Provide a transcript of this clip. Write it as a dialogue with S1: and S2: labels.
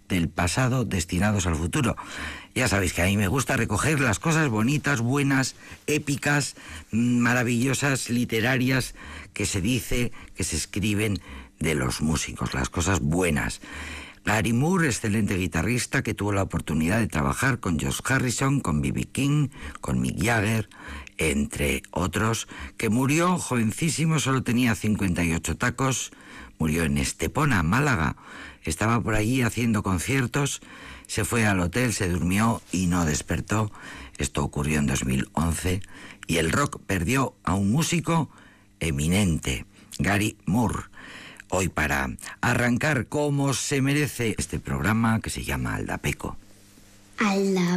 S1: del pasado destinados al futuro. Ya sabéis que a mí me gusta recoger las cosas bonitas, buenas, épicas, maravillosas, literarias, que se dice, que se escriben de los músicos, las cosas buenas. Gary Moore, excelente guitarrista que tuvo la oportunidad de trabajar con George Harrison, con B.B. King, con Mick Jagger, entre otros, que murió jovencísimo, solo tenía 58 tacos, murió en Estepona, Málaga. Estaba por allí haciendo conciertos, se fue al hotel, se durmió y no despertó. Esto ocurrió en 2011 y el rock perdió a un músico eminente, Gary Moore. Hoy, para arrancar como se merece este programa que se llama Aldapeco.